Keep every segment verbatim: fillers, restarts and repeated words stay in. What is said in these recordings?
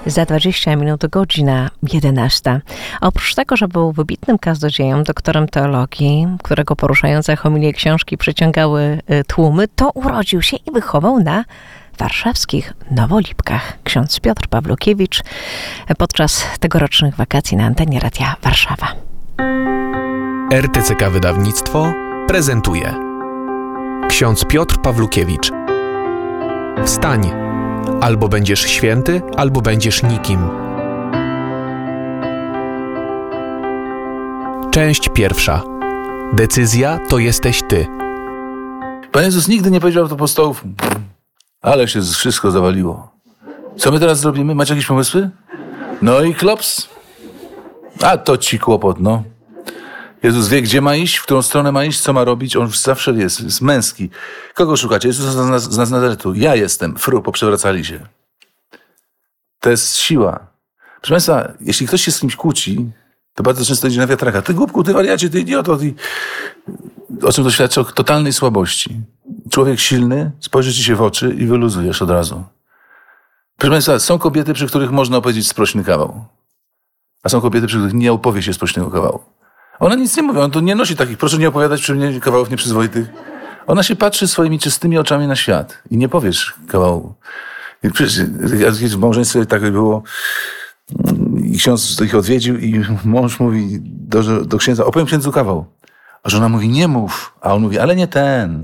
Za dwadzieścia minut godzina jedenasta. Oprócz tego, że był wybitnym kaznodzieją, doktorem teologii, którego poruszające homilie książki przyciągały tłumy, to urodził się i wychował na warszawskich Nowolipkach ksiądz Piotr Pawlukiewicz podczas tegorocznych wakacji na antenie Radia Warszawa. R T C K Wydawnictwo prezentuje ksiądz Piotr Pawlukiewicz. Wstań, albo będziesz święty, albo będziesz nikim. Część pierwsza. Decyzja to jesteś ty. Pan Jezus nigdy nie powiedział do apostołów: ale się wszystko zawaliło. Co my teraz zrobimy? Macie jakieś pomysły? No i klops. A to ci kłopot, no. Jezus wie, gdzie ma iść, w którą stronę ma iść, co ma robić. On zawsze jest, jest męski. Kogo szukacie? Jezusa z Nazaretu. Ja jestem. Fru, poprzewracali się. To jest siła. Proszę Państwa, jeśli ktoś się z kimś kłóci, to bardzo często idzie na wiatraka. Ty głupku, ty wariacie, ty idioto. Ty... O czym to świadczy? O totalnej słabości. Człowiek silny spojrzy ci się w oczy i wyluzujesz od razu. Proszę Państwa, są kobiety, przy których można opowiedzieć sprośny kawał. A są kobiety, przy których nie opowie się sprośnego kawału. Ona nic nie mówi, on tu nie nosi takich, proszę nie opowiadać przy mnie kawałów nieprzyzwoitych. Ona się patrzy swoimi czystymi oczami na świat i nie powiesz kawału. I przecież w małżeństwie tak było, i ksiądz ich odwiedził i mąż mówi do, do księdza: opowiem księdzu kawał. A żona mówi: nie mów. A on mówi: ale nie ten.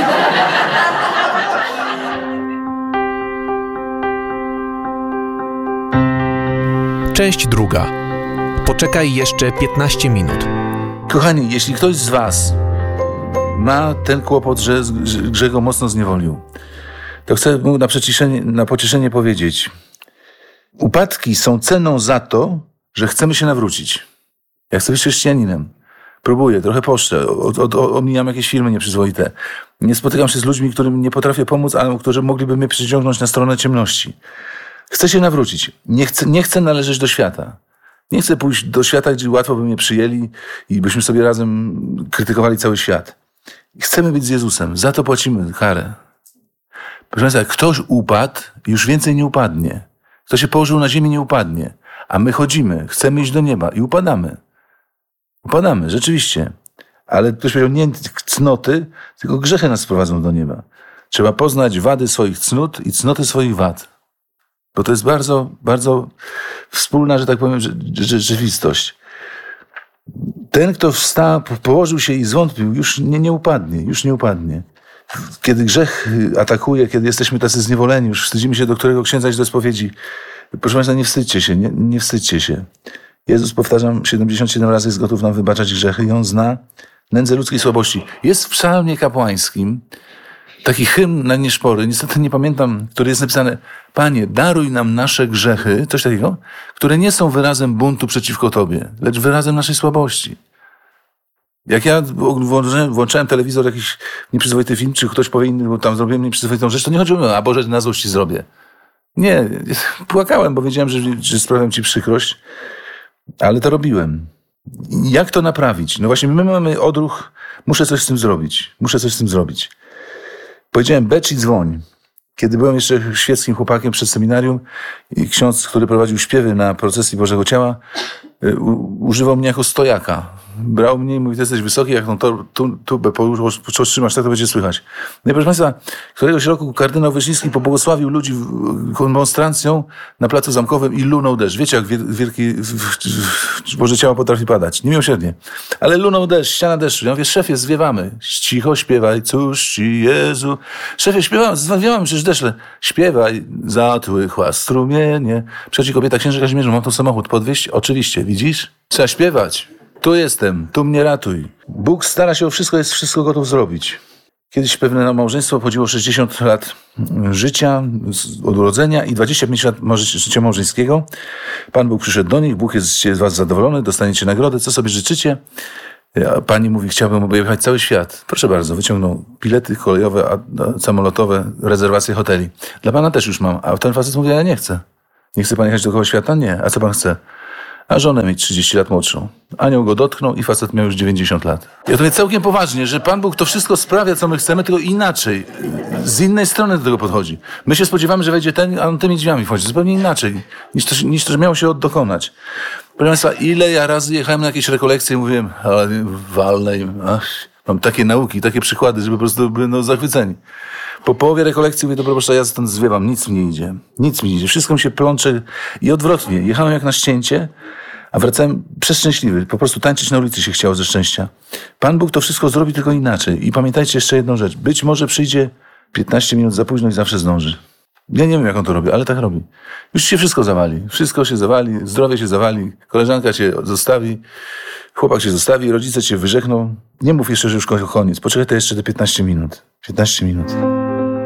Część druga. Poczekaj jeszcze piętnaście minut. Kochani, jeśli ktoś z was ma ten kłopot, że grzech go mocno zniewolił, to chcę mu na, na pocieszenie powiedzieć: upadki są ceną za to, że chcemy się nawrócić. Ja chcę być chrześcijaninem. Próbuję, trochę poszczę, od, od, omijam jakieś filmy nieprzyzwoite. Nie spotykam się z ludźmi, którym nie potrafię pomóc, ale którzy mogliby mnie przyciągnąć na stronę ciemności. Chcę się nawrócić. Nie chcę, nie chcę należeć do świata. Nie chcę pójść do świata, gdzie łatwo by mnie przyjęli i byśmy sobie razem krytykowali cały świat. Chcemy być z Jezusem. Za to płacimy karę. Proszę Państwa, jak ktoś upadł, już więcej nie upadnie. Kto się położył na ziemi, nie upadnie. A my chodzimy, chcemy iść do nieba i upadamy. Upadamy, rzeczywiście. Ale ktoś powiedział: nie cnoty, tylko grzechy nas prowadzą do nieba. Trzeba poznać wady swoich cnót i cnoty swoich wad. Bo to jest bardzo, bardzo wspólna, że tak powiem, rzeczywistość. Ten, kto wstał, położył się i zwątpił, już nie, nie upadnie, już nie upadnie. Kiedy grzech atakuje, kiedy jesteśmy tacy zniewoleni, już wstydzimy się, do którego księdza iść do spowiedzi. Proszę Państwa, nie wstydźcie się, nie, nie wstydźcie się. Jezus, powtarzam, siedemdziesiąt siedem razy jest gotów nam wybaczać grzechy i On zna nędzę ludzkiej słabości. Jest w psalmie kapłańskim taki hymn na nieszpory, niestety nie pamiętam, który jest napisane: Panie, daruj nam nasze grzechy, coś takiego, które nie są wyrazem buntu przeciwko Tobie, lecz wyrazem naszej słabości. Jak ja włączałem, włączałem telewizor, jakiś nieprzyzwoity film, czy ktoś powie inny, bo tam zrobiłem nieprzyzwoitą rzecz, to nie chodziło o to: a Boże, na złość Ci zrobię. Nie, płakałem, bo wiedziałem, że, że sprawiam Ci przykrość, ale to robiłem. Jak to naprawić? No właśnie, my mamy odruch: muszę coś z tym zrobić, muszę coś z tym zrobić. Powiedziałem: becz i dzwoń. Kiedy byłem jeszcze świeckim chłopakiem przed seminarium i ksiądz, który prowadził śpiewy na procesji Bożego Ciała, u, używał mnie jako stojaka. Brał mnie i mówi: ty jesteś wysoki, jak tą tu, tubę trzymasz, tak to będzie słychać. No i proszę Państwa, któregoś roku kardynał Wyszyński pobłogosławił ludzi monstrancją na Placu Zamkowym i lunął deszcz. Wiecie, jak wielki Boże Ciało potrafi padać. Niemiłosiernie. Ale lunął deszcz, ściana deszczu. Ja mówię: szefie, zwiewamy. Cicho śpiewaj, cóż Ci, Jezu. Szefie, śpiewamy, zwiewamy, przecież deszcz. Śpiewaj, zatłychła strumienie. Przychodzi kobieta: księże Kazimierzu, mam tu samochód podwieźć? Oczywiście, widzisz? Trzeba śpiewać. Tu jestem, tu mnie ratuj. Bóg stara się o wszystko, jest wszystko gotów zrobić. Kiedyś pewne małżeństwo obchodziło sześćdziesiąt lat życia, od urodzenia i dwadzieścia pięć lat życia małżeńskiego. Pan Bóg przyszedł do nich: Bóg jest z was zadowolony, dostaniecie nagrodę, co sobie życzycie? A pani mówi: chciałbym objechać cały świat. Proszę bardzo, wyciągnął bilety kolejowe, samolotowe, rezerwacje hoteli. Dla pana też już mam. A ten facet mówi: ja nie chcę. Nie chce pan jechać do koło świata? Nie. A co pan chce? a żonę mieć trzydzieści lat młodszą. Anioł go dotknął i facet miał już dziewięćdziesiąt lat. Ja to mówię całkiem poważnie, że Pan Bóg to wszystko sprawia, co my chcemy, tylko inaczej. Z innej strony do tego podchodzi. My się spodziewamy, że wejdzie ten, a on tymi drzwiami wchodzi. Zupełnie inaczej, niż to, niż to miało się dokonać. Proszę Państwa, ile ja razy jechałem na jakieś rekolekcje i mówiłem, ale walne im, ach, mam takie nauki, takie przykłady, żeby po prostu byli no, zachwyceni. Po połowie rekolekcji mówię, dobra, proszę, ja stąd zwiewam, nic mi nie idzie. Nic mi nie idzie, wszystko mi się plącze i odwrotnie. Jechałem jak na ścięcie, a wracałem przeszczęśliwy. Po prostu tańczyć na ulicy się chciało ze szczęścia. Pan Bóg to wszystko zrobi tylko inaczej. I pamiętajcie jeszcze jedną rzecz. Być może przyjdzie piętnaście minut za późno i zawsze zdąży. Ja nie wiem, jak on to robi, ale tak robi. Już się wszystko zawali. Wszystko się zawali, zdrowie się zawali, koleżanka cię zostawi, chłopak cię zostawi, rodzice cię wyrzekną. Nie mów jeszcze, że już koniec. Poczekaj to jeszcze te piętnaście minut. piętnaście minut.